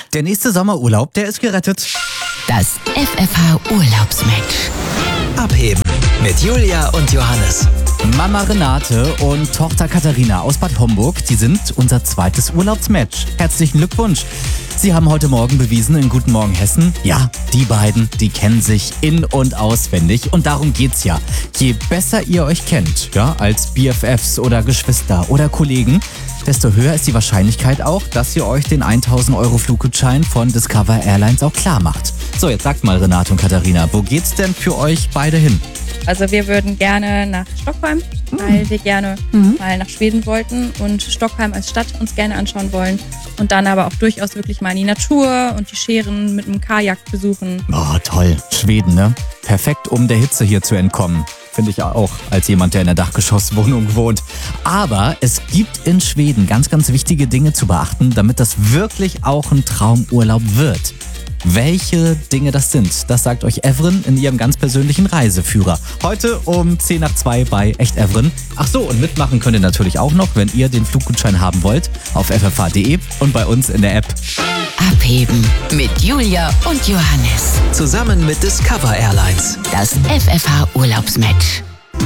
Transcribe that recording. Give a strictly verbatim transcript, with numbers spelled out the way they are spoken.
Der nächste Sommerurlaub, der ist gerettet. Das F F H-Urlaubsmatch. Abheben mit Julia und Johannes. Mama Renate und Tochter Katharina aus Bad Homburg, die sind unser zweites Urlaubsmatch. Herzlichen Glückwunsch. Sie haben heute Morgen bewiesen in Guten Morgen Hessen, ja, die beiden, die kennen sich in- und auswendig. Und darum geht's ja. Je besser ihr euch kennt, ja, als B F Fs oder Geschwister oder Kollegen, desto höher ist die Wahrscheinlichkeit auch, dass ihr euch den tausend Euro Fluggutschein von Discover Airlines auch klar macht. So, jetzt sagt mal Renate und Katharina, wo geht's denn für euch beide hin? Also wir würden gerne nach Stockholm, weil wir gerne mhm. mal nach Schweden wollten und Stockholm als Stadt uns gerne anschauen wollen. Und dann aber auch durchaus wirklich mal in die Natur und die Schären mit einem Kajak besuchen. Oh, toll. Schweden, ne? Perfekt, um der Hitze hier zu entkommen. Finde ich auch, als jemand, der in der Dachgeschosswohnung wohnt. Aber es gibt in Schweden ganz, ganz wichtige Dinge zu beachten, damit das wirklich auch ein Traumurlaub wird. Welche Dinge das sind, das sagt euch Evren in ihrem ganz persönlichen Reiseführer. Heute um zehn nach zwei bei Echt Evren. Ach so, und mitmachen könnt ihr natürlich auch noch, wenn ihr den Fluggutschein haben wollt, auf f f h punkt d e und bei uns in der App. Abheben mit Julia und Johannes. Zusammen mit Discover Airlines. Das F F H-Urlaubsmatch.